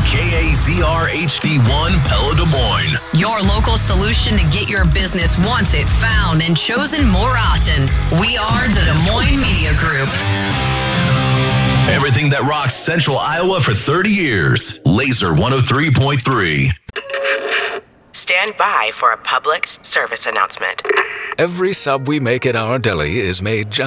KAZR HD1 Pella Des Moines. Your local solution to get your business wanted, found, and chosen more often. We are the Des Moines Media Group. Everything that rocks Central Iowa for 30 years. Laser 103.3. Stand by for a public service announcement. Every sub we make at our deli is made just